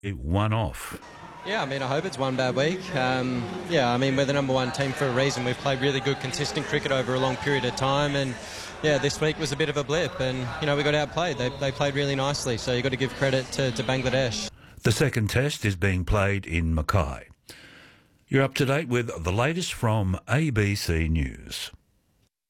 one off. Yeah, I mean, I hope it's one bad week. We're the number one team for a reason. We've played really good, consistent cricket over a long period of time, and this week was a bit of a blip, and we got outplayed. They played really nicely, so you've got to give credit to Bangladesh. The second test is being played in Mackay. You're up to date with the latest from ABC News.